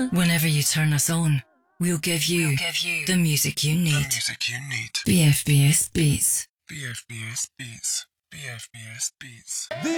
Whenever you turn us on, we'll give you the music you need. BFBS Beats. BFBS Beats. BFBS Beats.